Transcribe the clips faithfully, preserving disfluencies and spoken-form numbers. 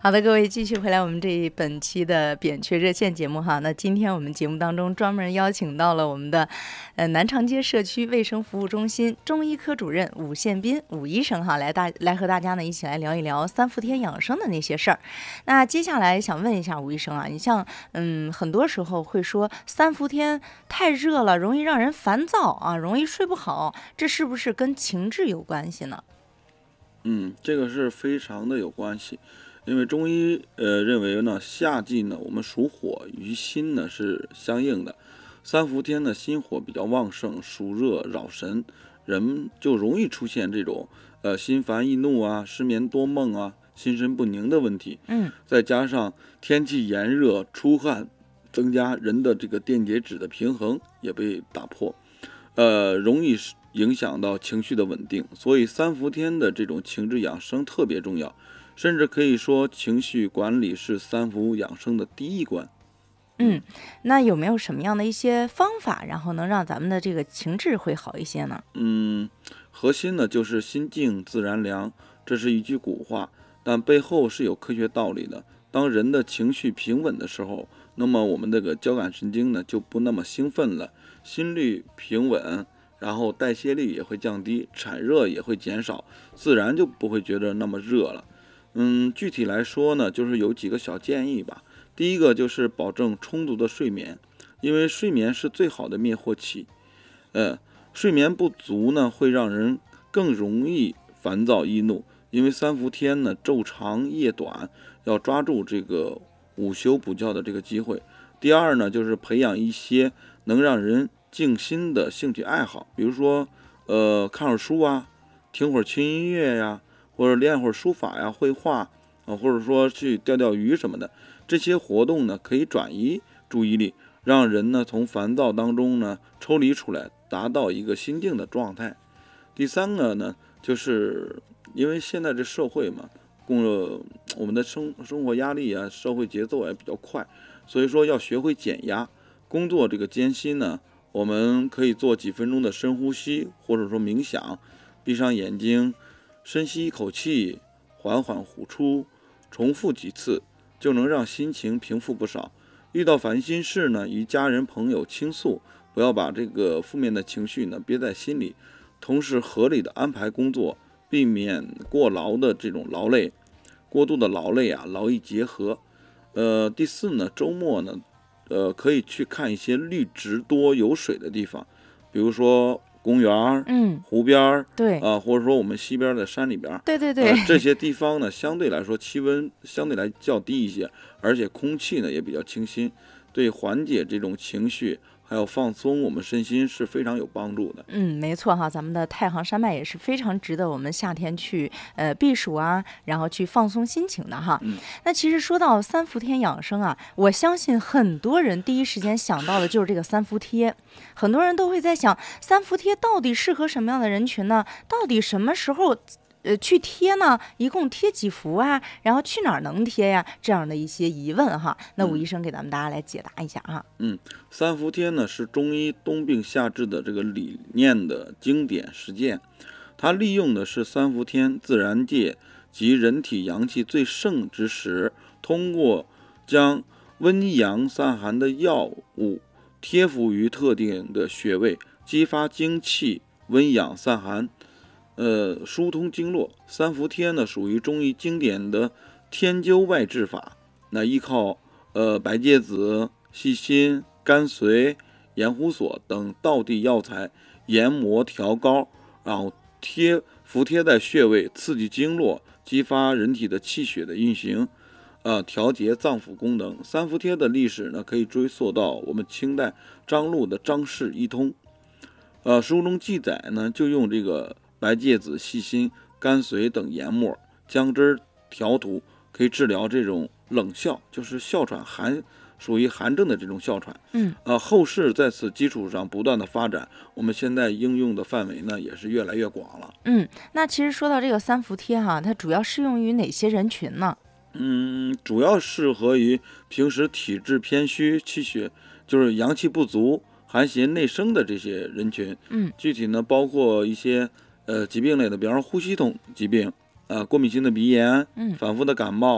好的，各位继续回来我们这一本期的扁鹊热线节目哈。那今天我们节目当中专门邀请到了我们的呃南长街社区卫生服务中心中医科主任武宪斌武医生哈，来大来和大家呢一起来聊一聊三伏天养生的那些事儿。那接下来想问一下武医生啊，你像嗯很多时候会说三伏天太热了，容易让人烦躁啊，容易睡不好，这是不是跟情志有关系呢？ 嗯，这个是非常的有关系。因为中医呃认为呢，夏季呢我们属火，与心呢是相应的。三伏天呢心火比较旺盛，暑热扰神，人就容易出现这种呃心烦易怒啊、失眠多梦啊、心神不宁的问题。 嗯， 再加上天气炎热，出汗增加，人的这个电解质的平衡也被打破，呃，容易影响到情绪的稳定。所以三伏天的这种情志养生特别重要。甚至可以说，情绪管理是三伏养生的第一关。 嗯，那有没有什么样的一些方法，然后能让咱们的这个情志会好一些呢？ 嗯，核心呢就是心静自然凉，这是一句古话，但背后是有科学道理的。当人的情绪平稳的时候，那么我们这个交感神经呢就不那么兴奋了，心率平稳，然后代谢率也会降低，产热也会减少，自然就不会觉得那么热了。嗯，具体来说呢，就是有几个小建议吧。第一个就是保证充足的睡眠，因为睡眠是最好的灭火器。呃，睡眠不足呢，会让人更容易烦躁易怒。因为三伏天呢，昼长夜短，要抓住这个午休补觉的这个机会。第二呢，就是培养一些能让人静心的兴趣爱好，比如说，呃，看会儿书啊，听会儿轻音乐呀。或者练会儿书法呀、绘画啊，或者说去钓钓鱼什么的，这些活动呢可以转移注意力，让人呢从烦躁当中呢抽离出来，达到一个心静的状态。第三个呢，就是因为现在这社会嘛，工作我们的生生活压力啊，社会节奏也比较快，所以说要学会减压。工作这个间隙呢，我们可以做几分钟的深呼吸，或者说冥想，闭上眼睛。深吸一口气，缓缓呼出，重复几次，就能让心情平复不少。遇到烦心事呢，与家人朋友倾诉，不要把这个负面的情绪呢憋在心里。同时，合理的安排工作，避免过劳的这种劳累。过度的劳累啊，劳逸结合。呃，第四呢，周末呢，呃，可以去看一些绿植多、有水的地方，比如说。公园、 嗯， 湖边， 对啊、呃，或者说我们西边的山里边， 对对对、 呃，这些地方呢，相对来说气温相对来较低一些，而且空气呢也比较清新，对缓解这种情绪还有放松我们身心是非常有帮助的。 嗯，没错哈，咱们的太行山脉也是非常值得我们夏天去呃避暑啊，然后去放松心情的哈。 嗯， 那其实说到三伏天养生啊，我相信很多人第一时间想到的就是这个三伏贴，很多人都会在想，三伏贴到底适合什么样的人群呢？到底什么时候？呃，去贴呢？一共贴几伏啊？然后去哪儿能贴呀？这样的一些疑问哈，那武医生给咱们大家来解答一下哈。 嗯，三伏贴呢是中医冬病夏治的这个理念的经典实践，它利用的是三伏天自然界及人体阳气最盛之时，通过将温阳散寒的药物贴服于特定的穴位，激发精气，温养散寒。呃，疏通经络。三伏贴呢，属于中医经典的天灸外治法。那依靠呃白芥子、细辛、甘遂、盐胡索等道地药材研磨调膏，然后贴服贴在穴位，刺激经络，激发人体的气血的运行，呃，调节脏腑功能。三伏贴的历史呢，可以追溯到我们清代张禄的《张氏医通》。呃，书中记载呢，就用这个白芥子、细辛、甘遂等研末，姜汁调涂，可以治疗这种冷哮，就是哮喘寒，属于寒症的这种哮喘。 嗯， 呃，后世在此基础上不断的发展，我们现在应用的范围呢也是越来越广了。 嗯，那其实说到这个三伏贴哈，它主要适用于哪些人群呢？ 嗯，主要适合于平时体质偏虚、气血就是阳气不足、寒邪内生的这些人群。 嗯， 具体呢包括一些呃疾病类的，比方说呼吸统疾病，呃过敏性的鼻炎， 嗯， 反复的感冒，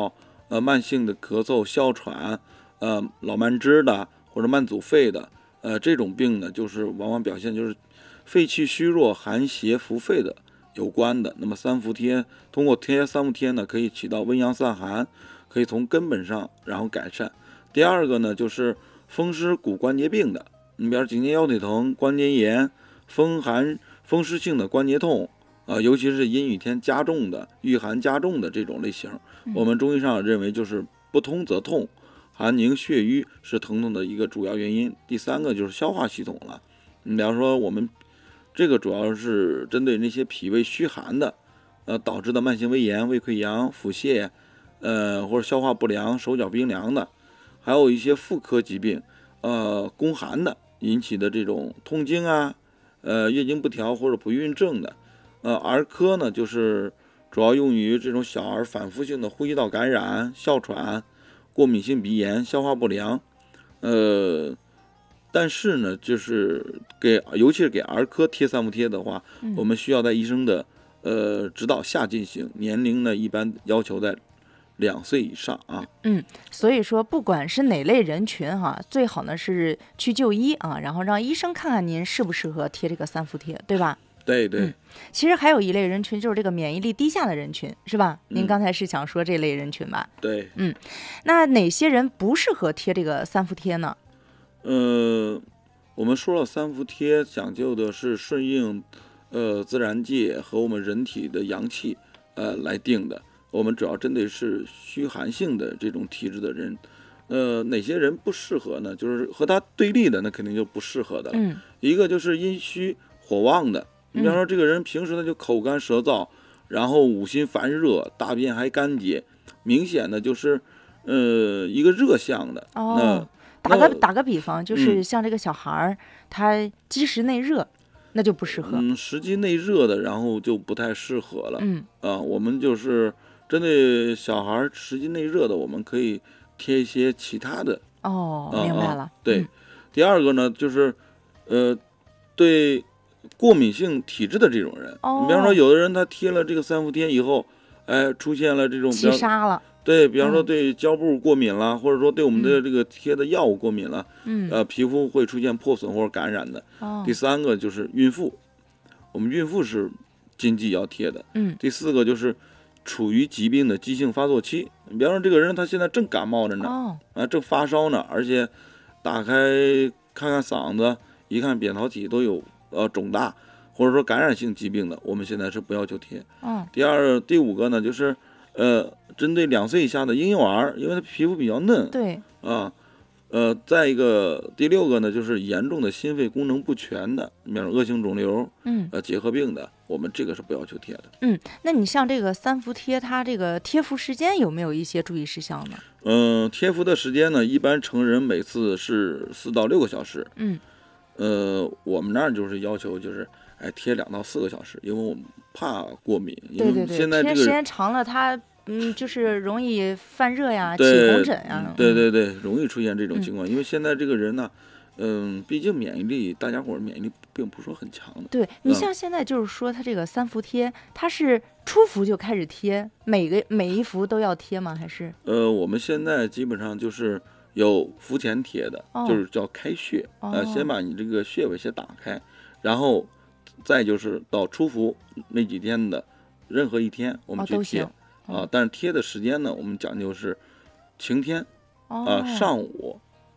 呃慢性的咳嗽、哮喘，呃老慢支的或者慢阻肺的，呃这种病呢，就是往往表现就是肺气虚弱、寒邪伏肺的有关的。那么三伏贴通过贴三伏贴呢，可以起到温阳散寒，可以从根本上然后改善。第二个呢，就是风湿骨关节病的，你比如颈肩腰腿疼、关节炎、风寒风湿性的关节痛，呃，尤其是阴雨天加重的、遇寒加重的这种类型，我们中医上认为就是不通则痛，寒凝血瘀是疼痛的一个主要原因。第三个就是消化系统了，你比方说我们这个主要是针对那些脾胃虚寒的，呃导致的慢性胃炎、胃溃疡、腹泻，呃或者消化不良、手脚冰凉的，还有一些妇科疾病，呃宫寒的引起的这种痛经啊，呃月经不调或者不孕症的，呃儿科呢就是主要用于这种小儿反复性的呼吸道感染、哮喘、过敏性鼻炎、消化不良，呃。但是呢，就是给，尤其是给儿科贴三伏贴的话， 嗯、 我们需要在医生的呃指导下进行，年龄呢一般要求在两岁以上啊。 嗯，所以说不管是哪类人群哈，最好呢是去就医啊，然后让医生看看您适不适合贴这个三伏贴，对吧？ 对对、 嗯。其实还有一类人群就是这个免疫力低下的人群，是吧？您刚才是想说这类人群吧？ 对。 嗯，那哪些人不适合贴这个三伏贴呢？ 呃，我们说了，三伏贴讲究的是顺应呃自然界和我们人体的阳气呃来定的。我们主要针对是虚寒性的这种体质的人。呃，哪些人不适合呢？就是和他对立的，那肯定就不适合的了。 嗯、 一个就是阴虚火旺的，你比方说这个人平时他就口干舌燥，然后五心烦热，大便还干结，明显的就是呃一个热象的。 哦。 那打个打个比方，就是像这个小孩儿、嗯，他积食内热，那就不适合。 嗯，食积内热的，然后就不太适合了。 嗯啊，我们就是针对小孩食积内热的，我们可以贴一些其他的。 哦， 啊、 明白了。 对、 嗯， 第二个呢，就是呃，对过敏性体质的这种人， 哦、 你比方说，有的人他贴了这个三伏贴以后，哎，出现了这种气杀了。 对，比方说对胶布过敏了、嗯，或者说对我们的这个贴的药物过敏了， 嗯， 呃，皮肤会出现破损或者感染的。 哦、 第三个就是孕妇，我们孕妇是禁忌要贴的。 嗯， 第四个就是处于疾病的急性发作期，你比方说这个人他现在正感冒着呢， 哦、 啊，正发烧呢，而且打开看看嗓子，一看扁桃体都有呃肿大，或者说感染性疾病的，我们现在是不要求贴。 嗯， 第二、第五个呢，就是呃。针对两岁以下的婴幼儿，因为他皮肤比较嫩， 对啊，呃，再一个第六个呢，就是严重的心肺功能不全的，比如恶性肿瘤， 嗯， 呃，结核病的，我们这个是不要求贴的。 嗯，那你像这个三伏贴，它这个贴敷时间有没有一些注意事项呢？ 嗯、呃，贴敷的时间呢，一般成人每次是四到六个小时。 嗯， 呃，我们那儿就是要求就是，哎，贴两到四个小时，因为我们怕过敏，因为现在这个贴时间长了它。嗯，就是容易犯热呀，起红疹呀。 对对对，容易出现这种情况，嗯、因为现在这个人呢，嗯，毕竟免疫力，大家伙儿免疫力并不是说很强的。 对你像现在就是说，它这个三伏贴，它是初伏就开始贴，每个每一伏都要贴吗？还是？ 呃，我们现在基本上就是有伏前贴的， 哦、 就是叫开穴， 哦、 呃，先把你这个穴位先打开，然后再就是到初伏那几天的任何一天，我们去贴。 哦啊，但是贴的时间呢，我们讲究是晴天，啊、 哦、 上午